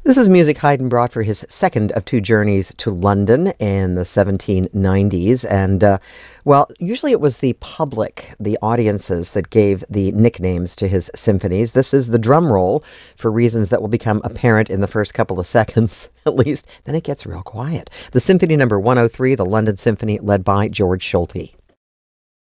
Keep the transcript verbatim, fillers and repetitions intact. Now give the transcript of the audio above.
This is music Haydn brought for his second of two journeys to London in the seventeen nineties. And, uh, well, usually it was the public, the audiences, that gave the nicknames to his symphonies. This is the drum roll for reasons that will become apparent in the first couple of seconds, at least. Then it gets real quiet. The Symphony Number one oh three, the London Symphony, led by George Solti.